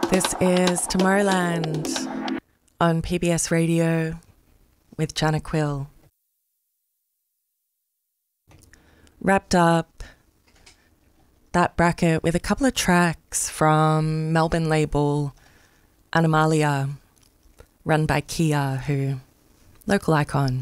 This is Tomorrowland on PBS Radio with Jana Quill. Wrapped up that bracket with a couple of tracks from Melbourne label Animalia, run by Kia, who local icon.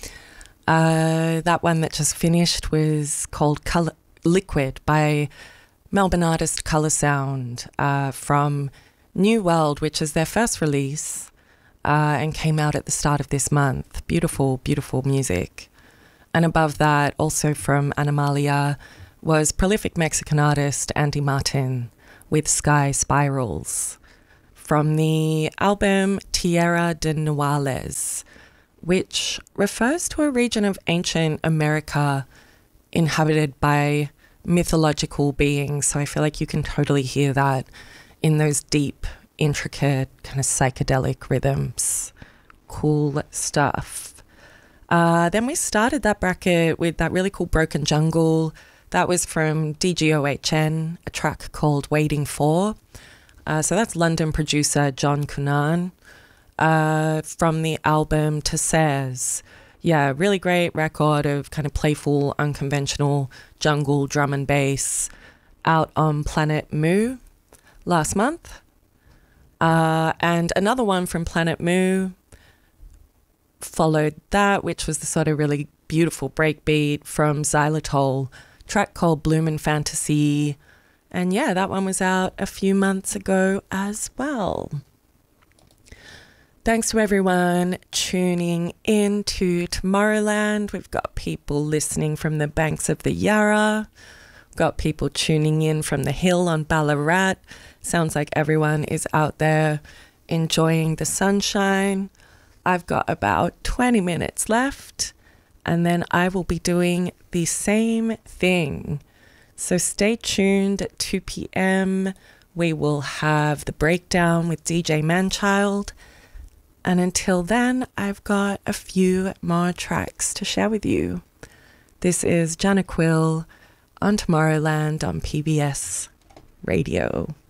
That one that just finished was called Liquid by Melbourne artist Colour Sound from New World, which is their first release and came out at the start of this month. Beautiful, beautiful music. And above that, also from Animalia, was prolific Mexican artist Andy Martin with Sky Spirals from the album Tierra de Nuales, which refers to a region of ancient America inhabited by mythological beings. So I feel like you can totally hear that in those deep, intricate, kind of psychedelic rhythms. Cool stuff. Then we started that bracket with that really cool Broken Jungle. That was from DGOHN, a track called Waiting For. So that's London producer John Cunan from the album Tesseres. Yeah, really great record of kind of playful, unconventional jungle drum and bass out on Planet Mu last month. And another one from Planet Mu followed that, which was the sort of really beautiful breakbeat from Xylitol, track called Bloomin' Fantasy. And yeah, that one was out a few months ago as well. Thanks to everyone tuning in to Tomorrowland. We've got people listening from the banks of the Yarra. We've got people tuning in from the hill on Ballarat. Sounds like everyone is out there enjoying the sunshine. I've got about 20 minutes left, and then I will be doing the same thing. So stay tuned at 2 p.m. We will have the breakdown with DJ Manchild. And until then, I've got a few more tracks to share with you. This is Jana Quill on Tomorrowland on PBS Radio.